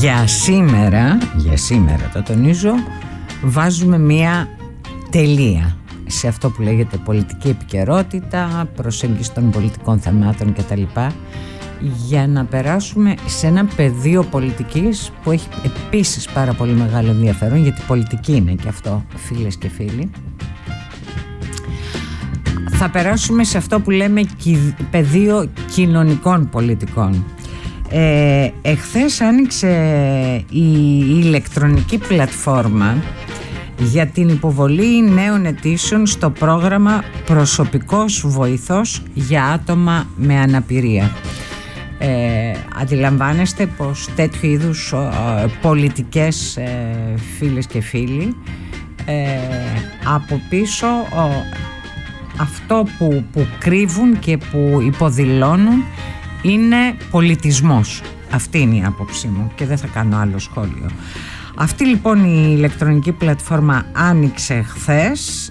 Για σήμερα το τονίζω, βάζουμε μία τελεία σε αυτό που λέγεται πολιτική επικαιρότητα, προσέγγιση των πολιτικών θεμάτων κτλ, για να περάσουμε σε ένα πεδίο πολιτικής που έχει επίσης πάρα πολύ μεγάλο ενδιαφέρον, γιατί πολιτική είναι και αυτό, φίλες και φίλοι. Θα περάσουμε σε αυτό που λέμε πεδίο κοινωνικών πολιτικών. Εχθές άνοιξε η ηλεκτρονική πλατφόρμα για την υποβολή νέων αιτήσεων στο πρόγραμμα Προσωπικός Βοηθός για άτομα με αναπηρία. Αντιλαμβάνεστε πως τέτοιου είδους πολιτικές, φίλες και φίλοι, από πίσω αυτό που κρύβουν και που υποδηλώνουν είναι πολιτισμός. Αυτή είναι η άποψή μου και δεν θα κάνω άλλο σχόλιο. Αυτή λοιπόν η ηλεκτρονική πλατφόρμα άνοιξε χθες,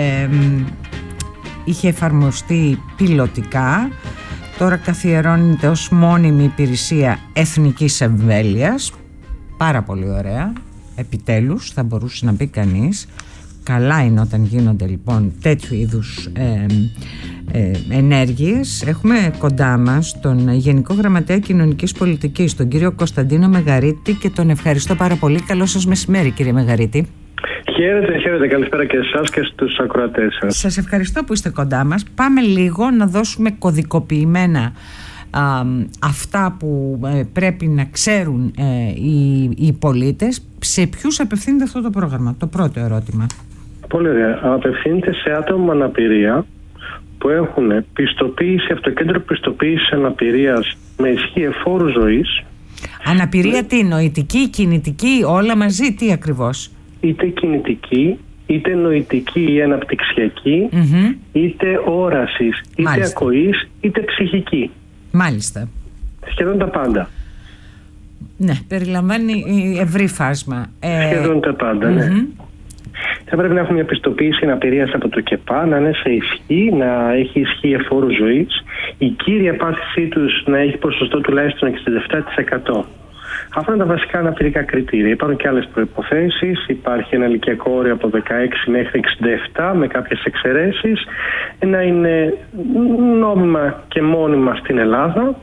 είχε εφαρμοστεί πιλωτικά, τώρα καθιερώνεται ως μόνιμη υπηρεσία εθνικής εμβέλειας. Πάρα πολύ ωραία, επιτέλους θα μπορούσε να πει κανείς. Καλά είναι όταν γίνονται λοιπόν τέτοιου είδους ενέργειες. Έχουμε κοντά μας τον Γενικό Γραμματέα Κοινωνικής Πολιτικής, τον κύριο Κωνσταντίνο Μεγαρίτη, και τον ευχαριστώ πάρα πολύ. Καλό σας μεσημέρι, κύριε Μεγαρίτη. Χαίρετε, καλησπέρα και εσάς και στους ακροατές σας. Σας ευχαριστώ που είστε κοντά μας. Πάμε λίγο να δώσουμε κωδικοποιημένα αυτά που πρέπει να ξέρουν οι πολίτες. Σε ποιους απευθύνεται αυτό το πρόγραμμα? Το πρώτο ερώτημα. Πολύ ωραία. Απευθύνεται σε άτομα με αναπηρία που έχουν πιστοποίηση από το Κέντρο Πιστοποίησης Αναπηρίας με ισχύ εφόρου ζωής. Αναπηρία τι, νοητική, κινητική, όλα μαζί, τι ακριβώς? Είτε κινητική, είτε νοητική ή αναπτυξιακή, είτε όρασης, είτε ακοής, είτε ψυχική. Μάλιστα. Σχεδόν τα πάντα. Ναι, περιλαμβάνει ευρύ φάσμα. Σχεδόν τα πάντα, ναι. Θα πρέπει να έχουν μια πιστοποίηση αναπηρίας από το ΚΕΠΑ, να είναι σε ισχύ, να έχει ισχύ εφόρου ζωής. Η κύρια πάθησή τους να έχει ποσοστό τουλάχιστον 67%. Αυτά είναι τα βασικά αναπηρικά κριτήρια. Υπάρχουν και άλλες προϋποθέσεις. Υπάρχει ένα ηλικιακό όριο από 16 μέχρι 67 με κάποιες εξαιρέσεις. Να είναι νόμιμα και μόνιμα στην Ελλάδα.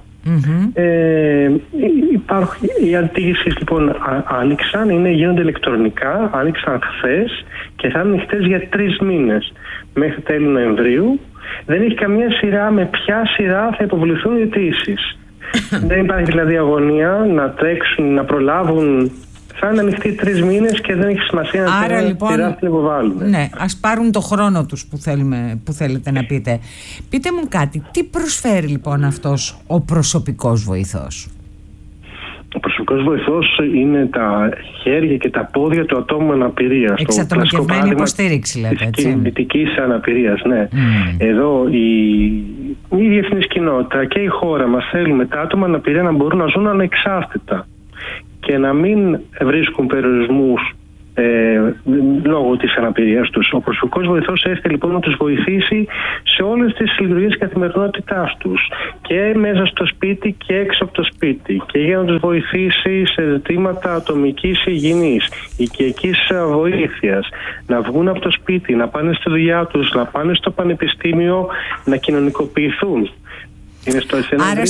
Οι αιτήσεις λοιπόν άνοιξαν, γίνονται ηλεκτρονικά, άνοιξαν χθες και θα είναι ανοιχτές για 3 μήνες μέχρι τέλη Νοεμβρίου. Δεν έχει καμία σειρά με ποια σειρά θα υποβληθούν οι αιτήσεις. Δεν υπάρχει δηλαδή αγωνία να τρέξουν, να προλάβουν. Θα είναι ανοιχτή 3 μήνες και δεν έχει σημασία να άρα, λοιπόν, σειρά την υποβάλουν. Ναι, ας πάρουν το χρόνο τους που θέλετε να πείτε. Πείτε μου κάτι, τι προσφέρει λοιπόν αυτός ο προσωπικός βοηθός? Ο προσωπικός βοηθός είναι τα χέρια και τα πόδια του ατόμου με αναπηρία. Εξατομικευμένη υποστήριξη, λέτε, έτσι. Της κινητικής αναπηρίας, ναι. Εδώ η διεθνής κοινότητα και η χώρα μας θέλουμε τα άτομα με αναπηρία να μπορούν να ζουν ανεξάρτητα και να μην βρίσκουν περιορισμούς λόγω της αναπηρίας τους. Ο προσωπικός βοηθός έρχεται λοιπόν να τους βοηθήσει σε όλες τις λειτουργίες καθημερινότητάς τους, και μέσα στο σπίτι και έξω από το σπίτι, και για να τους βοηθήσει σε ζητήματα ατομικής υγιεινής, οικιακής βοήθειας, να βγουν από το σπίτι, να πάνε στη δουλειά τους, να πάνε στο πανεπιστήμιο, να κοινωνικοποιηθούν. Άρα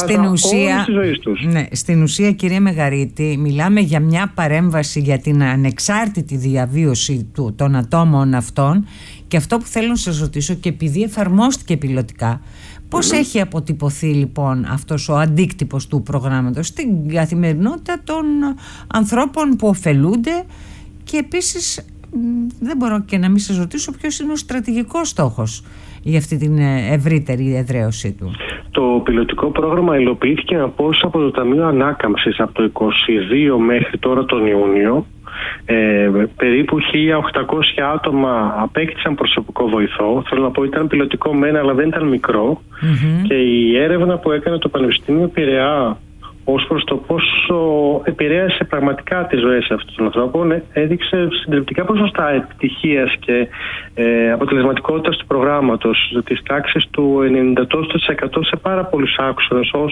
στην ουσία, κύριε Μεγαρίτη, μιλάμε για μια παρέμβαση για την ανεξάρτητη διαβίωση των ατόμων αυτών, και αυτό που θέλω να σας ρωτήσω, και επειδή εφαρμόστηκε πιλωτικά, πώς έχει αποτυπωθεί λοιπόν αυτός ο αντίκτυπος του προγράμματος στην καθημερινότητα των ανθρώπων που ωφελούνται, και επίσης δεν μπορώ και να μην σας ρωτήσω ποιος είναι ο στρατηγικός στόχος για αυτή την ευρύτερη εδραίωσή του? Το πιλωτικό πρόγραμμα υλοποιήθηκε από το Ταμείο Ανάκαμψης από το 22 μέχρι τώρα τον Ιούνιο. Περίπου 1.800 άτομα απέκτησαν προσωπικό βοηθό. Θέλω να πω, ήταν πιλωτικό μένα, αλλά δεν ήταν μικρό. Και η έρευνα που έκανε το Πανεπιστήμιο Πειραιά ως προς το πόσο επηρέασε πραγματικά τις ζωές αυτών των ανθρώπων, έδειξε συντριπτικά ποσοστά επιτυχίας και αποτελεσματικότητας του προγράμματος της τάξης του 90% σε πάρα πολλούς άξονες,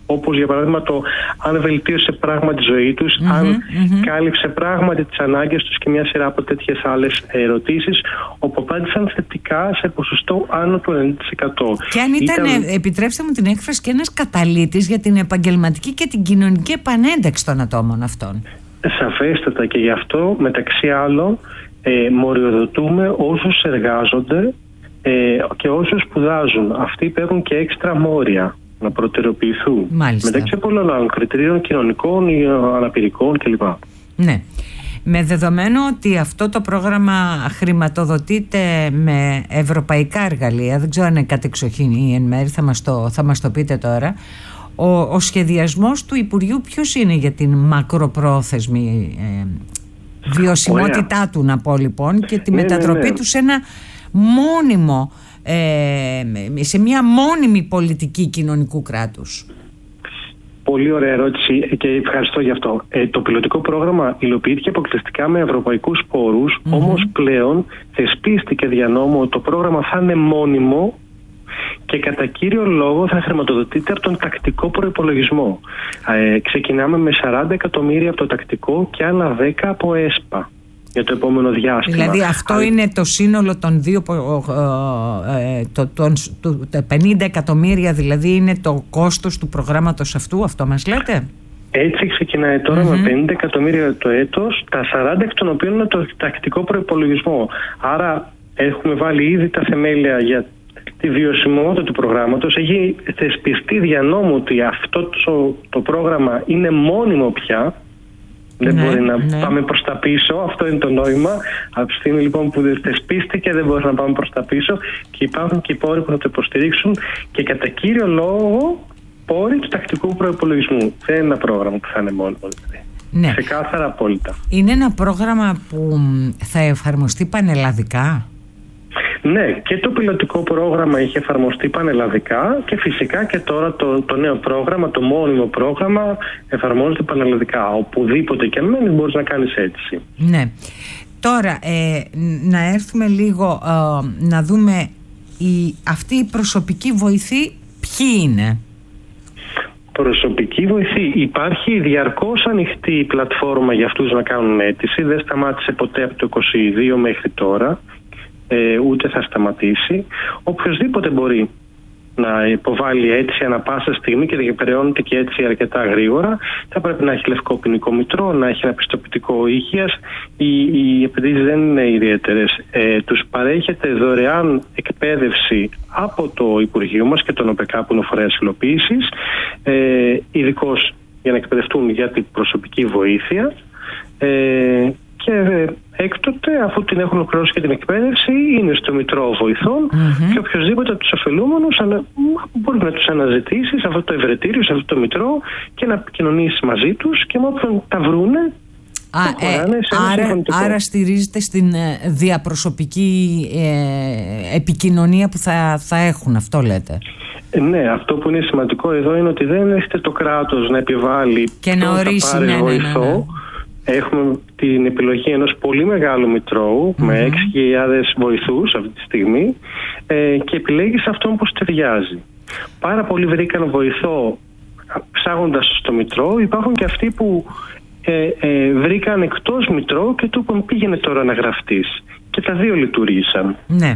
όπως για παράδειγμα το αν βελτίωσε πράγματι τη ζωή τους, αν κάλυψε πράγματι τις ανάγκες τους και μια σειρά από τέτοιες άλλες ερωτήσεις, όπου απάντησαν θετικά σε ποσοστό άνω του 90%. Και αν ήταν, επιτρέψτε μου την έκφραση, και ένας καταλύτης για την επαγγελματική και την κοινωνική επανένταξη των ατόμων αυτών. Σαφέστατα, και γι' αυτό μεταξύ άλλων μοριοδοτούμε όσους εργάζονται και όσους σπουδάζουν. Αυτοί παίρνουν και έξτρα μόρια να προτεραιοποιηθούν. Μάλιστα. Μεταξύ πολλών άλλων κριτηρίων κοινωνικών ή αναπηρικών κλπ. Ναι. Με δεδομένο ότι αυτό το πρόγραμμα χρηματοδοτείται με ευρωπαϊκά εργαλεία, δεν ξέρω αν είναι κατεξοχήν ή εν μέρει, θα μας το πείτε τώρα, ο σχεδιασμός του Υπουργείου ποιος είναι για την μακροπρόθεσμη βιωσιμότητά του, να πω λοιπόν, και τη μετατροπή του σε ένα μόνιμο, σε μια μόνιμη πολιτική κοινωνικού κράτους? Πολύ ωραία ερώτηση και ευχαριστώ γι' αυτό. Το πιλωτικό πρόγραμμα υλοποιήθηκε αποκλειστικά με ευρωπαϊκούς πόρους, όμως πλέον θεσπίστηκε δια νόμου ότι το πρόγραμμα θα είναι μόνιμο και κατά κύριο λόγο θα χρηματοδοτείται από τον τακτικό προϋπολογισμό. Ξεκινάμε με 40 εκατομμύρια από το τακτικό και άλλα 10 από ΕΣΠΑ για το επόμενο διάστημα. Δηλαδή αυτό είναι το σύνολο των 50 εκατομμύρια, δηλαδή είναι το κόστος του προγράμματος αυτού, αυτό μας λέτε? Έτσι ξεκινάει τώρα με 50 εκατομμύρια το έτος, τα 40 εκ των οποίων είναι το τακτικό προϋπολογισμό. Άρα έχουμε βάλει ήδη τα θεμέλια για τη βιωσιμότητα του προγράμματος. Έχει θεσπιστεί δια νόμου ότι αυτό το πρόγραμμα είναι μόνιμο πια. Δεν μπορεί να πάμε προς τα πίσω. Αυτό είναι το νόημα. Από τη στιγμή λοιπόν που θεσπίστηκε, δεν μπορεί να πάμε προς τα πίσω, και υπάρχουν και οι πόροι που θα το υποστηρίξουν, και κατά κύριο λόγο πόροι του τακτικού προϋπολογισμού. Δεν είναι ένα πρόγραμμα που θα είναι μόνιμο. Ναι. Ξεκάθαρα, απόλυτα. Είναι ένα πρόγραμμα που θα εφαρμοστεί πανελλαδικά? Ναι, και το πιλωτικό πρόγραμμα είχε εφαρμοστεί πανελλαδικά και φυσικά και τώρα το νέο πρόγραμμα, το μόνιμο πρόγραμμα, εφαρμόζεται πανελλαδικά. Οπουδήποτε και αν μένεις μπορείς να κάνεις αίτηση. Ναι. Τώρα να έρθουμε λίγο να δούμε αυτή η προσωπική βοηθή ποιοι είναι? Προσωπική βοηθή. Υπάρχει διαρκώς ανοιχτή πλατφόρμα για αυτούς να κάνουν αίτηση. Δεν σταμάτησε ποτέ από το 2022 μέχρι τώρα. Ούτε θα σταματήσει. Οποιοςδήποτε μπορεί να υποβάλει αίτηση ανά πάσα στιγμή και διεκπεραιώνεται και έτσι αρκετά γρήγορα. Θα πρέπει να έχει λευκό ποινικό μητρό, να έχει ένα πιστοποιητικό υγείας. Οι επενδύσεις δεν είναι ιδιαίτερες. Τους παρέχεται δωρεάν εκπαίδευση από το Υπουργείο μας και τον ΟΠΕΚΑ, που είναι ο φορέας υλοποίησης, ειδικώς για να εκπαιδευτούν για την προσωπική βοήθεια. Και έκτοτε, αφού την έχουν ολοκληρώσει και την εκπαίδευση, είναι στο Μητρό Βοηθών και οποιοδήποτε από τους ωφελούμενους μπορεί να τους αναζητήσει σε αυτό το ευρετήριο, σε αυτό το Μητρό, και να επικοινωνήσει μαζί τους, και με όποιον τα βρούνε. Άρα στηρίζεται στην διαπροσωπική επικοινωνία που θα έχουν, αυτό λέτε? Ναι, αυτό που είναι σημαντικό εδώ είναι ότι δεν έχετε το κράτος να επιβάλλει και να ορίσει βοηθό. Έχουμε την επιλογή ενός πολύ μεγάλου μητρώου με 6.000 βοηθούς αυτή τη στιγμή, και επιλέγεις αυτόν που ταιριάζει. Πάρα πολλοί βρήκαν βοηθό ψάγοντας στο μητρό. Υπάρχουν και αυτοί που βρήκαν εκτός μητρώου και του είπαν πήγαινε τώρα να γραφτείς. Και τα δύο λειτουργήσαν. Ναι.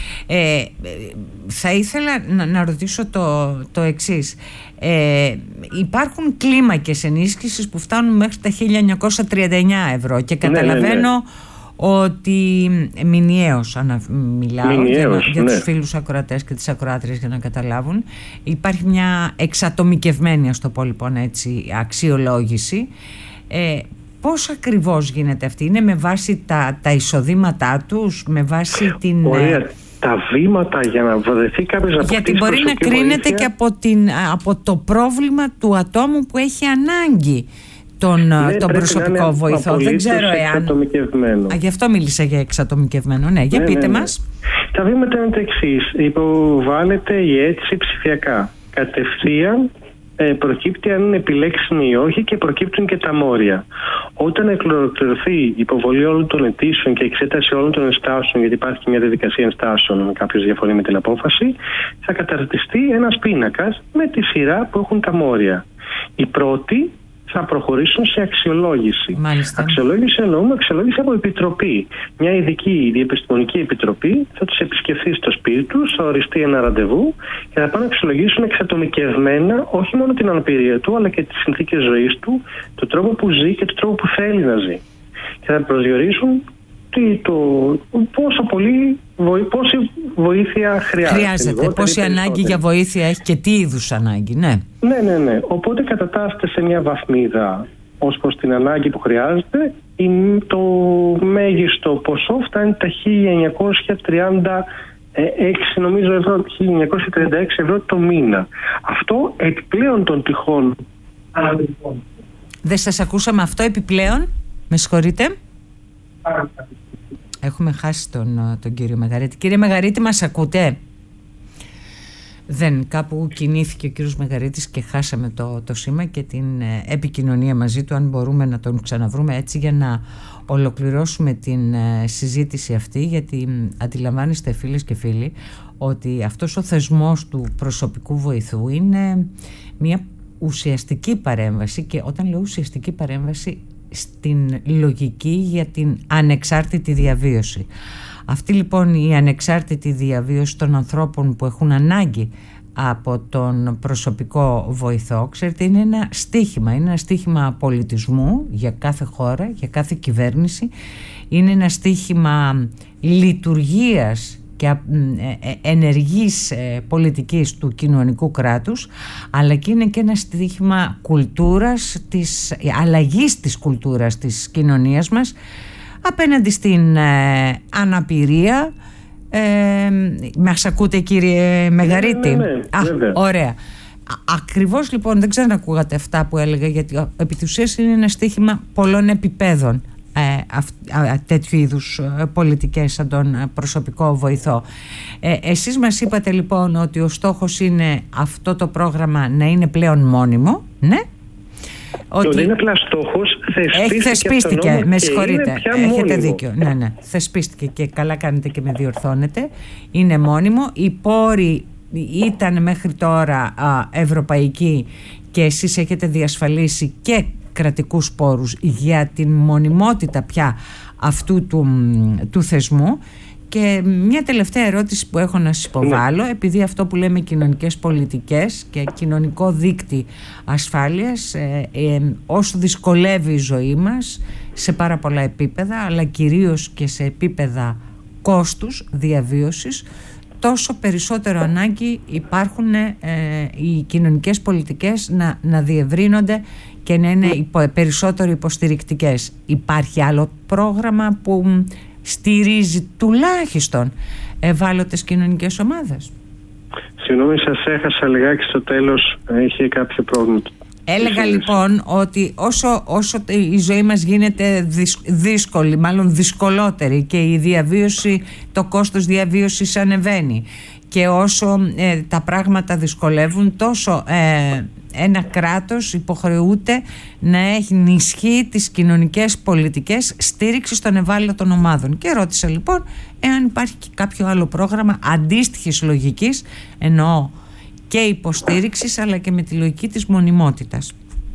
Θα ήθελα να ρωτήσω το εξής. Υπάρχουν κλίμακες ενίσχυσης που φτάνουν μέχρι τα 1.939 ευρώ και καταλαβαίνω ότι μηνιαίως μιλάω για τους φίλους ακροατές και τις ακροάτριες για να καταλάβουν. Υπάρχει μια εξατομικευμένη, ας το πω λοιπόν έτσι, αξιολόγηση. Πώς ακριβώς γίνεται αυτή? Είναι με βάση τα εισοδήματά τους, με βάση την... Ωραία. Τα βήματα για να βρεθεί κάποιος να αποκτήσει. Γιατί μπορεί να κρίνεται και από το πρόβλημα του ατόμου που έχει ανάγκη τον προσωπικό βοηθό. Δεν ξέρω εάν... Γι' αυτό μίλησα για εξατομικευμένο. Ναι, για πείτε μας. Τα βήματα είναι τα εξής. Υποβάλλεται η αίτηση ψηφιακά. Κατευθείαν προκύπτει αν είναι επιλέξιμη ή όχι και προκύπτουν και τα μόρια. Όταν ολοκληρωθεί η υποβολή όλων των αιτήσεων και η εξέταση όλων των ενστάσεων, γιατί υπάρχει και μια διαδικασία ενστάσεων, αν κάποιος διαφωνεί με την απόφαση, θα καταρτιστεί ένας πίνακας με τη σειρά που έχουν τα μόρια. Οι πρώτοι θα προχωρήσουν σε αξιολόγηση. Μάλιστα. Αξιολόγηση εννοούμε αξιολόγηση από επιτροπή. Μια ειδική διεπιστημονική επιτροπή θα τους επισκεφθεί στο σπίτι τους, θα οριστεί ένα ραντεβού και θα πάνε να αξιολογήσουν εξατομικευμένα όχι μόνο την αναπηρία του, αλλά και τις συνθήκες ζωής του, τον τρόπο που ζει και τον τρόπο που θέλει να ζει. Και θα προσδιορίσουν πόση βοήθεια χρειάζεται. Πόση ανάγκη για βοήθεια έχει και τι είδους ανάγκη, ναι. Ναι. Οπότε κατατάσσεται σε μια βαθμίδα ως προς την ανάγκη που χρειάζεται. Το μέγιστο ποσό φτάνει τα 1936 νομίζω ευρώ, 1936 ευρώ το μήνα. Αυτό επιπλέον των τυχών. Δεν σας ακούσαμε αυτό επιπλέον, με συγχωρείτε. Έχουμε χάσει τον κύριο Μεγαρίτη. Κύριε Μεγαρίτη, μας ακούτε? Δεν, κάπου κινήθηκε ο κύριος Μεγαρίτης και χάσαμε το σήμα και την επικοινωνία μαζί του. Αν μπορούμε να τον ξαναβρούμε έτσι για να ολοκληρώσουμε την συζήτηση αυτή, γιατί αντιλαμβάνεστε φίλες και φίλοι ότι αυτός ο θεσμός του προσωπικού βοηθού είναι μια ουσιαστική παρέμβαση, και όταν λέω ουσιαστική παρέμβαση, στην λογική για την ανεξάρτητη διαβίωση. Αυτή λοιπόν η ανεξάρτητη διαβίωση των ανθρώπων που έχουν ανάγκη από τον προσωπικό βοηθό, ξέρετε, είναι ένα στίχημα. Είναι ένα στίχημα πολιτισμού για κάθε χώρα, για κάθε κυβέρνηση. Είναι ένα στίχημα λειτουργίας και ενεργής πολιτικής του κοινωνικού κράτους, αλλά και είναι και ένα στίχημα κουλτούρας, της αλλαγής της κουλτούρας της κοινωνίας μας απέναντι στην αναπηρία. Μας ακούτε, κύριε Μεγαρίτη? Ναι, ωραία. Ακριβώς λοιπόν, δεν ξέρω αν ακούγατε αυτά που έλεγα, γιατί επί της ουσίας είναι ένα στίχημα πολλών επιπέδων τέτοιου είδους πολιτικές σαν τον προσωπικό βοηθό. Εσείς μας είπατε λοιπόν ότι ο στόχος είναι αυτό το πρόγραμμα να είναι πλέον μόνιμο, ναι? Ότι δεν είναι απλά στόχος, θεσπίστηκε, με συγχωρείτε, έχετε δίκιο, ναι, θεσπίστηκε και καλά κάνετε και με διορθώνετε, είναι μόνιμο. Οι πόροι ήταν μέχρι τώρα ευρωπαϊκοί και εσείς έχετε διασφαλίσει και κρατικούς πόρους για την μονιμότητα πια αυτού του θεσμού. Και μια τελευταία ερώτηση που έχω να σας υποβάλω, επειδή αυτό που λέμε κοινωνικές πολιτικές και κοινωνικό δίκτυ ασφάλειας, όσο δυσκολεύει η ζωή μας σε πάρα πολλά επίπεδα, αλλά κυρίως και σε επίπεδα κόστους διαβίωσης, τόσο περισσότερο ανάγκη υπάρχουν οι κοινωνικές πολιτικές να διευρύνονται και να είναι περισσότερο υποστηρικτικές. Υπάρχει άλλο πρόγραμμα που στηρίζει τουλάχιστον ευάλωτες κοινωνικές ομάδες? Συγγνώμη, σας έχασα λιγάκι στο τέλος, είχε κάποιο πρόβλημα. Έλεγα λοιπόν ότι όσο η ζωή μας γίνεται δύσκολη, μάλλον δυσκολότερη, και η διαβίωση, το κόστος διαβίωσης ανεβαίνει, και όσο τα πράγματα δυσκολεύουν, τόσο ένα κράτος υποχρεούται να έχει ενισχύει τις κοινωνικές πολιτικές στήριξης των ευάλωτων ομάδων. Και ρώτησα λοιπόν εάν υπάρχει και κάποιο άλλο πρόγραμμα αντίστοιχης λογικής, εννοώ και υποστήριξης, αλλά και με τη λογική της μονιμότητας.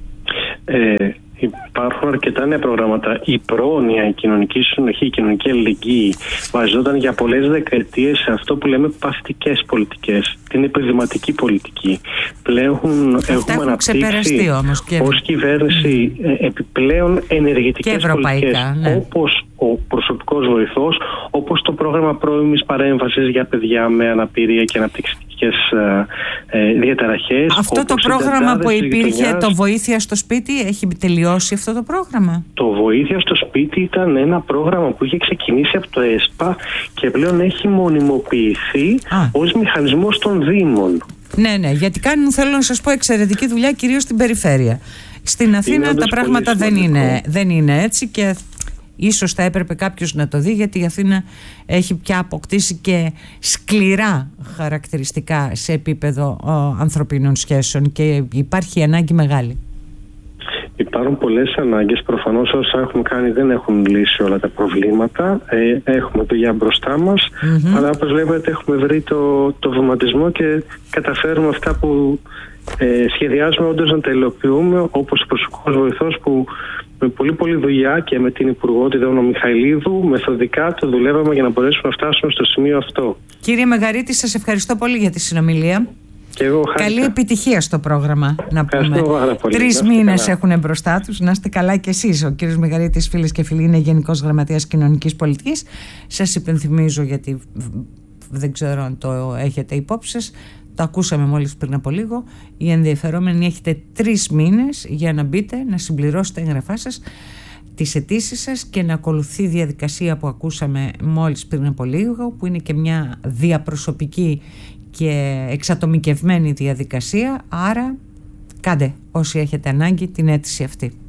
Υπάρχουν αρκετά νέα προγράμματα. Η πρόνοια, η κοινωνική συνοχή, η κοινωνική αλληλεγγύη βασιζόταν για πολλές δεκαετίες σε αυτό που λέμε παθητικές πολιτικές, την επιδηματική πολιτική. Πλέον έχουμε αναπτύξει ως κυβέρνηση επιπλέον ενεργητικές πολιτικές, ναι, όπως ο προσωπικός βοηθός, όπως το πρόγραμμα πρώιμης παρέμβασης για παιδιά με αναπηρία και αναπτυξιακές διαταραχές. Αυτό το πρόγραμμα που υπήρχε, το βοήθεια στο σπίτι, έχει τελειώσει αυτό το πρόγραμμα? Το βοήθεια στο σπίτι ήταν ένα πρόγραμμα που είχε ξεκινήσει από το ΕΣΠΑ και πλέον έχει μονιμοποιηθεί ως μηχανισμός των Δήμων. Ναι, γιατί κάνουν, θέλω να σας πω, εξαιρετική δουλειά, κυρίως στην περιφέρεια. Στην Αθήνα τα πράγματα δεν είναι έτσι, και ίσως θα έπρεπε κάποιος να το δει, γιατί η Αθήνα έχει πια αποκτήσει και σκληρά χαρακτηριστικά σε επίπεδο ανθρωπίνων σχέσεων και υπάρχει ανάγκη μεγάλη. Υπάρχουν πολλές ανάγκες. Προφανώς όσα έχουμε κάνει δεν έχουν λύσει όλα τα προβλήματα. Έχουμε δουλειά μπροστά μας. Αλλά όπως βλέπετε έχουμε βρει το βηματισμό και καταφέρουμε αυτά που σχεδιάζουμε όντως να τα υλοποιούμε, όπως ο προσωπικός βοηθός που με πολύ δουλειά και με την Υπουργό τη Δόνα Μιχαηλίδου μεθοδικά το δουλεύαμε για να μπορέσουμε να φτάσουμε στο σημείο αυτό. Κύριε Μεγαρίτη, σας ευχαριστώ πολύ για τη συνομιλία. Και εγώ, καλή επιτυχία στο πρόγραμμα, να πούμε. 3 μήνες έχουν μπροστά τους. Να είστε καλά κι εσείς. Ο κύριος Μεγαρίτης, φίλες και φίλοι, είναι Γενικός Γραμματέας Κοινωνικής Πολιτικής. Σας υπενθυμίζω, γιατί δεν ξέρω αν το έχετε υπόψη σας, το ακούσαμε μόλις πριν από λίγο. Οι ενδιαφερόμενοι έχετε 3 μήνες για να μπείτε, να συμπληρώσετε εγγραφά σας, τις αιτήσεις σας και να ακολουθεί η διαδικασία που ακούσαμε μόλις πριν από λίγο, που είναι και μια διαπροσωπική και εξατομικευμένη διαδικασία. Άρα κάντε όσοι έχετε ανάγκη την αίτηση αυτή.